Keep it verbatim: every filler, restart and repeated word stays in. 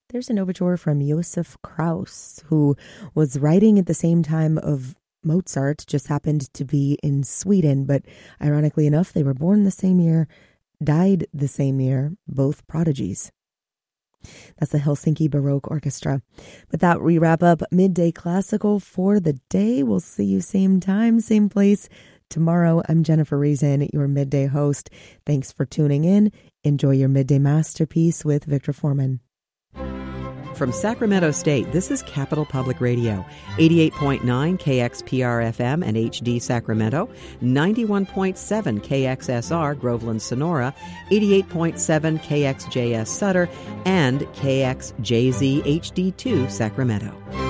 There's an overture from Josef Krauss, who was writing at the same time of Mozart, just happened to be in Sweden, but ironically enough, they were born the same year, died the same year, both prodigies. That's the Helsinki Baroque Orchestra. With that, we wrap up Midday Classical for the day. We'll see you same time, same place tomorrow. I'm Jennifer Reason, your midday host. Thanks for tuning in. Enjoy your midday masterpiece with Victor Foreman. From Sacramento State, this is Capital Public Radio, eighty-eight point nine K X P R F M and H D Sacramento, ninety-one point seven K X S R Groveland Sonora, eighty-eight point seven K X J S Sutter, and K X J Z H D two Sacramento.